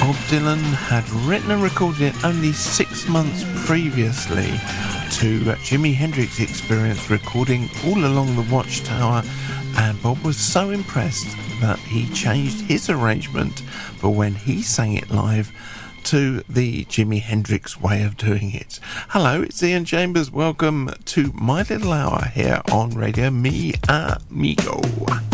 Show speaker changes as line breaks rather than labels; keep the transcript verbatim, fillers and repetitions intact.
Bob Dylan had written and recorded it only six months previously to Jimi Hendrix's experience recording All Along the Watchtower, and Bob was so impressed that he changed his arrangement for when he sang it live to the Jimi Hendrix way of doing it. Hello, it's Ian Chambers. Welcome to my little hour here on Radio Mi Amigo.